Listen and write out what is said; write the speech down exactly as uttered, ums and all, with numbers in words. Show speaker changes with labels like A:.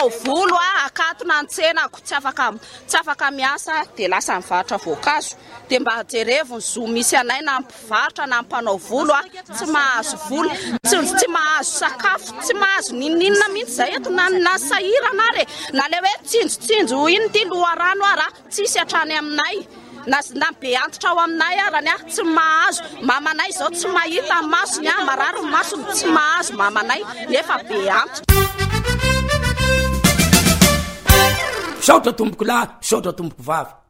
A: mpanao volo a akatona antsenako tsy afaka tsy afaka miasa de lasa mivarotra voankazo de mba jerevony zo misy anay na mpivarotra na mpanao volo a tsy mahazo volo tsy tsy mahazo sakafo tsy mahazo ninninna mihitsy zay eto na na sahirana re na le hoe tsinjotsinjo ino ty loharano ara tsisy atrany aminay na na be antitra ao aminay arany a tsy mahazo mamanay zao tsy mahita masony a marary masony tsy mahazo mamanay nefa be antitra
B: saotra tomboko lahy saotra tomboko vavy